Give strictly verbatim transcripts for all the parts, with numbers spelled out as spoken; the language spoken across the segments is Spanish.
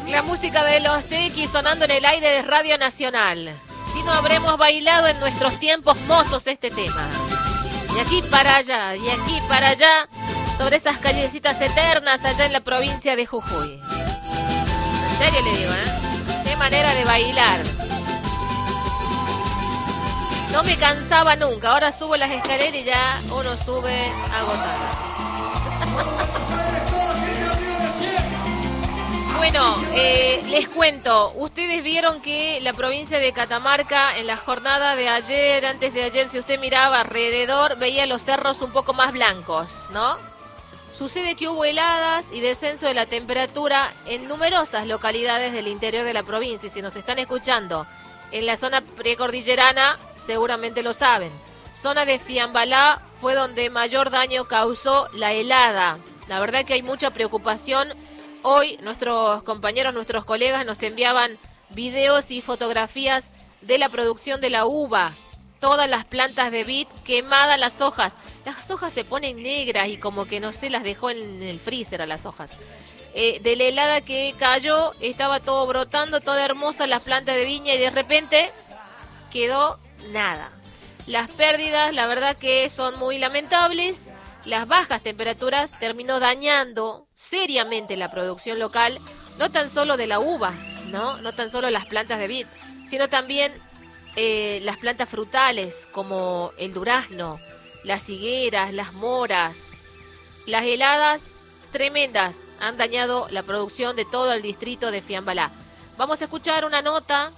La música de los Tequis sonando en el aire de Radio Nacional. Si no habremos bailado en nuestros tiempos mozos este tema. Y aquí para allá, y aquí para allá, sobre esas callecitas eternas allá en la provincia de Jujuy. En serio le digo, ¿eh? Qué manera de bailar. No me cansaba nunca, ahora subo las escaleras y ya uno sube agotado. Bueno, eh, les cuento, ustedes vieron que la provincia de Catamarca en la jornada de ayer, antes de ayer, si usted miraba alrededor, veía los cerros un poco más blancos, ¿no? Sucede que hubo heladas y descenso de la temperatura en numerosas localidades del interior de la provincia. Y si nos están escuchando en la zona precordillerana, seguramente lo saben. Zona de Fiambalá fue donde mayor daño causó la helada. La verdad que hay mucha preocupación. Hoy nuestros compañeros, nuestros colegas nos enviaban videos y fotografías de la producción de la uva. Todas las plantas de vid quemadas las hojas. Las hojas se ponen negras y como que no sé, las dejó en el freezer a las hojas. Eh, de la helada que cayó, estaba todo brotando, toda hermosa las plantas de viña y de repente quedó nada. Las pérdidas, la verdad que son muy lamentables. Las bajas temperaturas terminó dañando seriamente la producción local, no tan solo de la uva, no, no tan solo las plantas de vid, sino también eh, las plantas frutales como el durazno, las higueras, las moras. Las heladas tremendas han dañado la producción de todo el distrito de Fiambalá. Vamos a escuchar una nota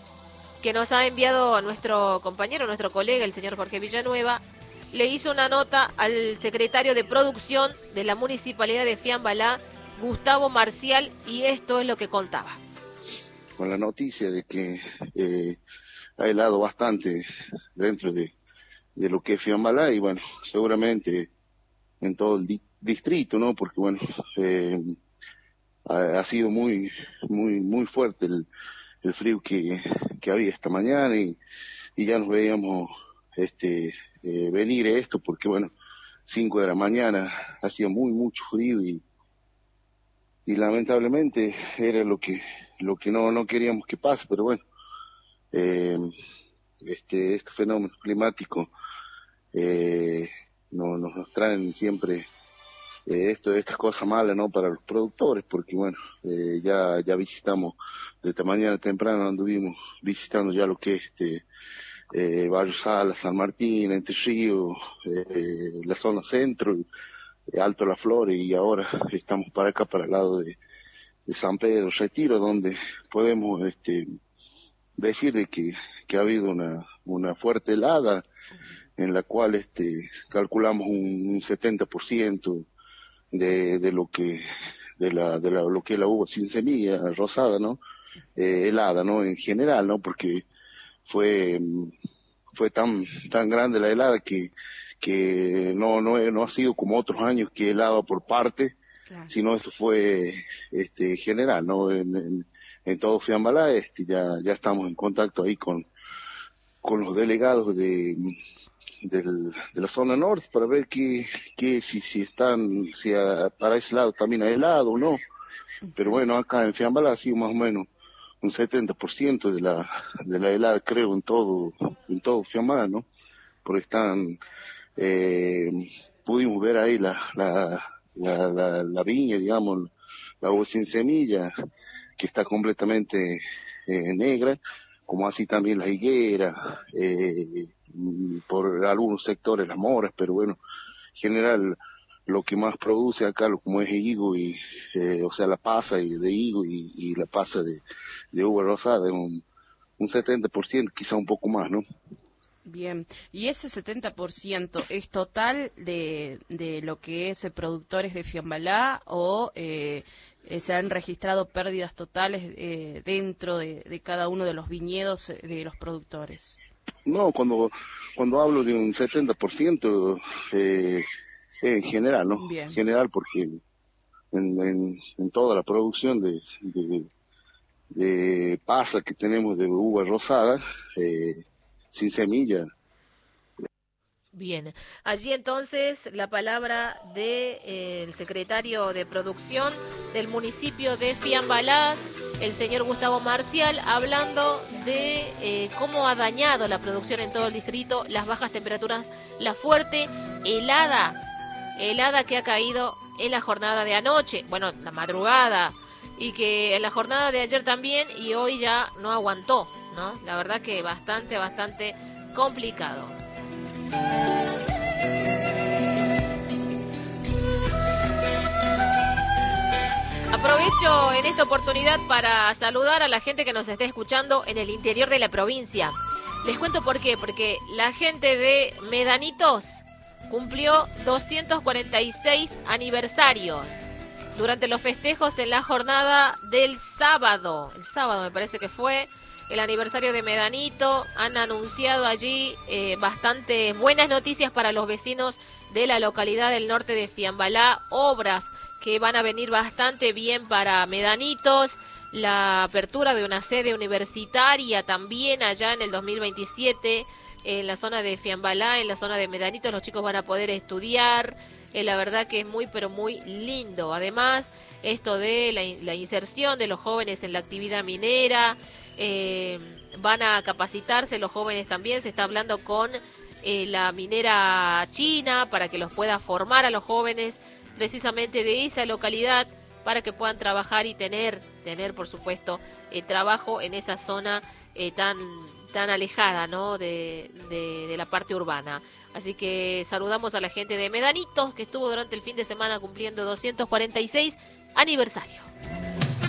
que nos ha enviado nuestro compañero, nuestro colega, el señor Jorge Villanueva. Le hizo una nota al secretario de Producción de la Municipalidad de Fiambalá, Gustavo Marcial, y esto es lo que contaba. Con la noticia de que eh, ha helado bastante dentro de, de lo que es Fiambalá, y bueno, seguramente en todo el di- distrito, ¿no? Porque bueno, eh, ha, ha sido muy, muy, muy fuerte el, el frío que, que había esta mañana, y, y ya nos veíamos, este... Eh, venir esto porque bueno, cinco de la mañana hacía muy mucho frío y y lamentablemente era lo que lo que no no queríamos que pase, pero bueno, eh, este estos fenómenos climáticos eh, no, nos, nos traen siempre eh, esto estas cosas malas, ¿no? Para los productores, porque bueno, eh, ya ya visitamos desde mañana temprano, anduvimos visitando ya lo que es este Eh, Barrio Salas, San Martín, Entre Ríos, eh, la zona centro, eh, Alto Las Flores, y ahora estamos para acá, para el lado de, de San Pedro, Retiro, donde podemos este, decir de que, que ha habido una, una fuerte helada, en la cual este, calculamos un, un setenta por ciento de, de lo que de la de la, lo que es la uva sin semilla, rosada, ¿no? Eh, helada, ¿no? En general, ¿no? Porque fue fue tan tan grande la helada que que no no no ha sido como otros años que helaba por parte, claro, sino esto fue este general, no en, en, en todo Fiambalá. Este ya ya estamos en contacto ahí con con los delegados de del, de la zona norte para ver que que si si están si a, para ese lado también hay helado o no, pero bueno, acá en Fiambalá ha sido más o menos un setenta por ciento de la de la helada, creo, en todo en todo Fiambalá, ¿no? Porque están eh, pudimos ver ahí la la, la la la viña, digamos, la uva sin semilla, que está completamente eh, negra, como así también la higuera, eh, por algunos sectores las moras, pero bueno, en general lo que más produce acá, lo como es higo y, eh, o sea, la pasa y de higo y, y la pasa de, de uva rosada, un, un setenta por ciento, quizá un poco más, ¿no? Bien, ¿y ese setenta por ciento es total de, de lo que es productores de Fiambalá o eh, se han registrado pérdidas totales eh, dentro de, de cada uno de los viñedos de los productores? No, cuando cuando hablo de un setenta por ciento, eh, en general, ¿no? Bien. En general, porque en, en, en toda la producción de, de, de pasa que tenemos de uva rosada, eh, sin semilla. Bien, allí entonces la palabra de eh, el secretario de Producción del municipio de Fiambalá, el señor Gustavo Marcial, hablando de eh, cómo ha dañado la producción en todo el distrito, las bajas temperaturas, la fuerte helada, helada que ha caído en la jornada de anoche, bueno, la madrugada, y que en la jornada de ayer también, y hoy ya no aguantó, ¿no? La verdad que bastante, bastante complicado. Aprovecho en esta oportunidad para saludar a la gente que nos está escuchando en el interior de la provincia. Les cuento por qué, porque la gente de Medanitos cumplió doscientos cuarenta y seis aniversarios durante los festejos en la jornada del sábado. El sábado me parece que fue el aniversario de Medanito. Han anunciado allí eh, bastante buenas noticias para los vecinos de la localidad del norte de Fiambalá, obras que van a venir bastante bien para Medanitos, la apertura de una sede universitaria también allá en el dos mil veintisiete en la zona de Fiambalá, en la zona de Medanitos, los chicos van a poder estudiar, eh, la verdad que es muy pero muy lindo. Además, esto de la, la inserción de los jóvenes en la actividad minera, eh, van a capacitarse los jóvenes también, se está hablando con eh, la minera china para que los pueda formar a los jóvenes precisamente de esa localidad para que puedan trabajar y tener, tener por supuesto, eh, trabajo en esa zona eh, tan, tan alejada, ¿no? de, de, de la parte urbana. Así que saludamos a la gente de Medanitos que estuvo durante el fin de semana cumpliendo doscientos cuarenta y seis aniversario.